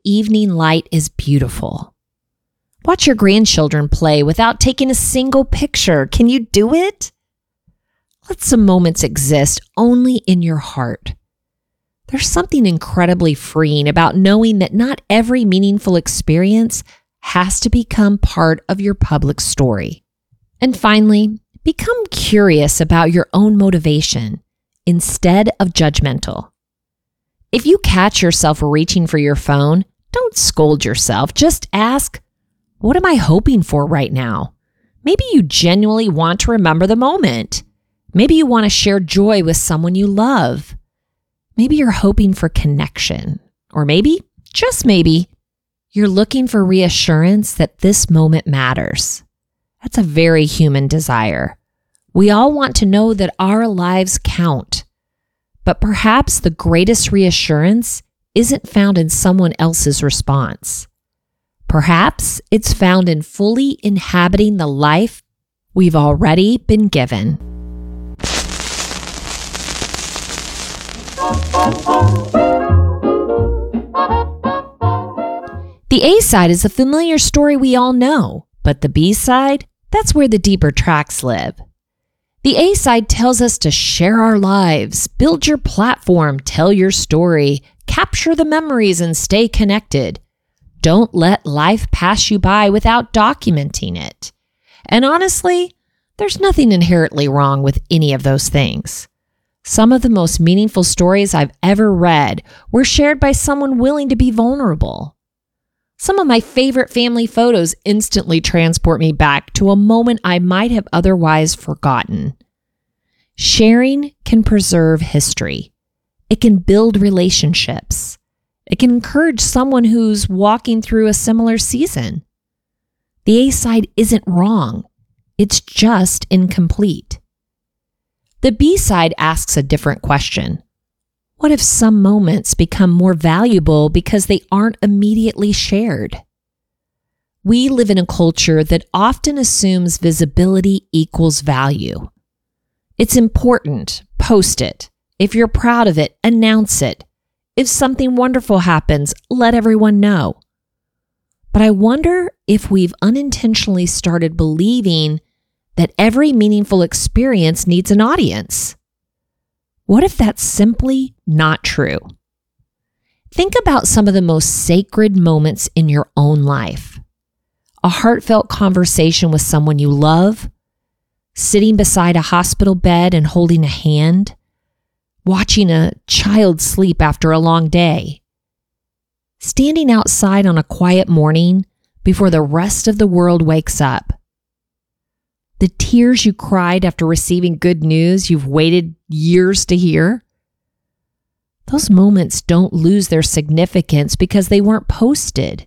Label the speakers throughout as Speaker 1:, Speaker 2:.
Speaker 1: evening light is beautiful. Watch your grandchildren play without taking a single picture. Can you do it? Let some moments exist only in your heart. There's something incredibly freeing about knowing that not every meaningful experience has to become part of your public story. And finally, become curious about your own motivation instead of judgmental. If you catch yourself reaching for your phone, don't scold yourself. Just ask, what am I hoping for right now? Maybe you genuinely want to remember the moment. Maybe you want to share joy with someone you love. Maybe you're hoping for connection. Or maybe, just maybe, you're looking for reassurance that this moment matters. That's a very human desire. We all want to know that our lives count. But perhaps the greatest reassurance isn't found in someone else's response. Perhaps it's found in fully inhabiting the life we've already been given. The A side is a familiar story we all know, but the B side, that's where the deeper tracks live. The A side tells us to share our lives, build your platform, tell your story, capture the memories, and stay connected. Don't let life pass you by without documenting it. And honestly, there's nothing inherently wrong with any of those things. Some of the most meaningful stories I've ever read were shared by someone willing to be vulnerable. Some of my favorite family photos instantly transport me back to a moment I might have otherwise forgotten. Sharing can preserve history. It can build relationships. It can encourage someone who's walking through a similar season. The A side isn't wrong. It's just incomplete. The B side asks a different question. What if some moments become more valuable because they aren't immediately shared? We live in a culture that often assumes visibility equals value. It's important, post it. If you're proud of it, announce it. If something wonderful happens, let everyone know. But I wonder if we've unintentionally started believing that every meaningful experience needs an audience. What if that's simply not true? Think about some of the most sacred moments in your own life. A heartfelt conversation with someone you love, sitting beside a hospital bed and holding a hand, watching a child sleep after a long day, standing outside on a quiet morning before the rest of the world wakes up. The tears you cried after receiving good news you've waited years to hear. Those moments don't lose their significance because they weren't posted.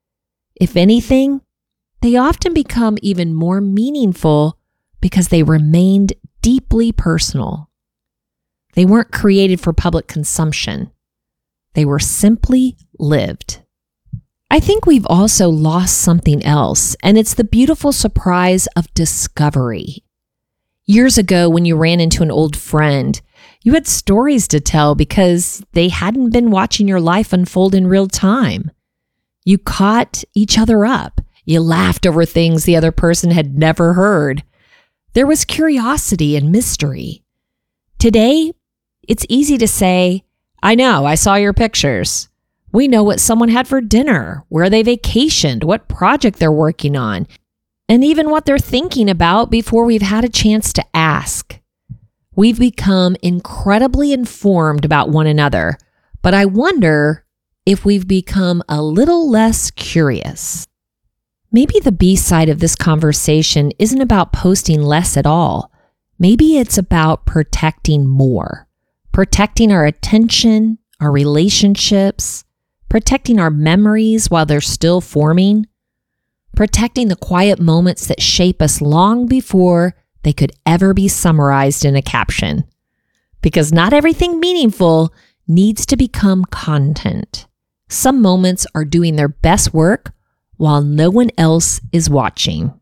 Speaker 1: If anything, they often become even more meaningful because they remained deeply personal. They weren't created for public consumption. They were simply lived. I think we've also lost something else, and it's the beautiful surprise of discovery. Years ago, when you ran into an old friend, you had stories to tell because they hadn't been watching your life unfold in real time. You caught each other up. You laughed over things the other person had never heard. There was curiosity and mystery. Today, it's easy to say, I know, I saw your pictures. We know what someone had for dinner, where they vacationed, what project they're working on, and even what they're thinking about before we've had a chance to ask. We've become incredibly informed about one another, but I wonder if we've become a little less curious. Maybe the B side of this conversation isn't about posting less at all. Maybe it's about protecting more, protecting our attention, our relationships, protecting our memories while they're still forming, protecting the quiet moments that shape us long before they could ever be summarized in a caption. Because not everything meaningful needs to become content. Some moments are doing their best work while no one else is watching.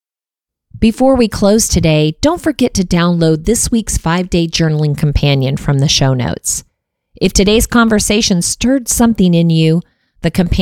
Speaker 1: Before we close today, don't forget to download this week's 5-day journaling companion from the show notes. If today's conversation stirred something in you, the companion